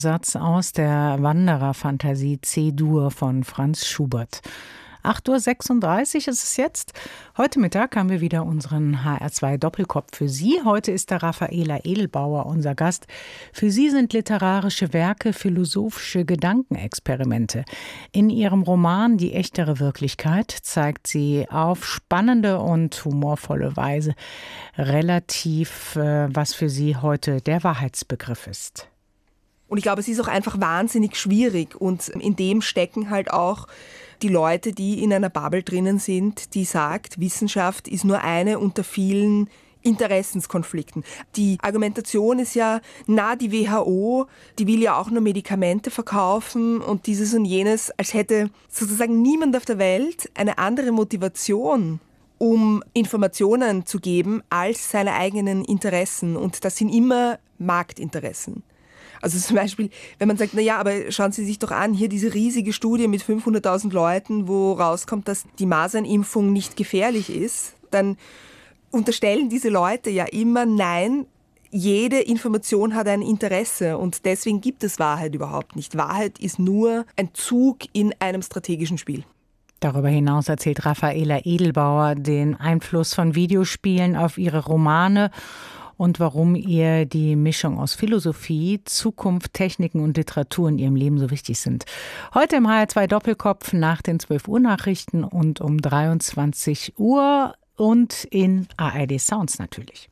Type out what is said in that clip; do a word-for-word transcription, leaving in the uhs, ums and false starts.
Satz aus der Wanderer-Fantasie C-Dur von Franz Schubert. acht Uhr sechsunddreißig ist es jetzt. Heute Mittag haben wir wieder unseren H R zwei Doppelkopf für Sie. Heute ist der Raffaela Edelbauer unser Gast. Für sie sind literarische Werke philosophische Gedankenexperimente. In ihrem Roman Die echtere Wirklichkeit zeigt sie auf spannende und humorvolle Weise relativ, äh, was für sie heute der Wahrheitsbegriff ist. Und ich glaube, es ist auch einfach wahnsinnig schwierig und in dem stecken halt auch die Leute, die in einer Bubble drinnen sind, die sagt, Wissenschaft ist nur eine unter vielen Interessenskonflikten. Die Argumentation ist ja, na, die W H O, die will ja auch nur Medikamente verkaufen und dieses und jenes, als hätte sozusagen niemand auf der Welt eine andere Motivation, um Informationen zu geben, als seine eigenen Interessen. Und das sind immer Marktinteressen. Also zum Beispiel, wenn man sagt, na ja, aber schauen Sie sich doch an, hier diese riesige Studie mit fünfhunderttausend Leuten, wo rauskommt, dass die Masernimpfung nicht gefährlich ist, dann unterstellen diese Leute ja immer, nein, jede Information hat ein Interesse und deswegen gibt es Wahrheit überhaupt nicht. Wahrheit ist nur ein Zug in einem strategischen Spiel. Darüber hinaus erzählt Raffaela Edelbauer den Einfluss von Videospielen auf ihre Romane und warum ihr die Mischung aus Philosophie, Zukunft, Techniken und Literatur in ihrem Leben so wichtig sind. Heute im H R zwei Doppelkopf nach den zwölf Uhr Nachrichten und um dreiundzwanzig Uhr und in A R D Sounds natürlich.